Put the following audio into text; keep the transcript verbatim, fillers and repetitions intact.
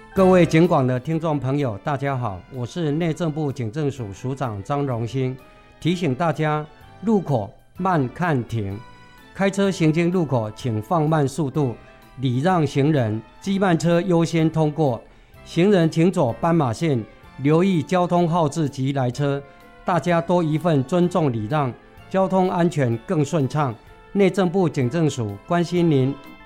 各位警广的听众朋友，大家好，我是内政部警政署署长张荣兴，提醒大家路口慢看停，开车行经路口请放慢速度，礼让行人，机慢车优先通过，行人请走斑马线，留意交通号志及来车，大家多一份尊重礼让，交通安全更顺畅。内政部警政署关心您。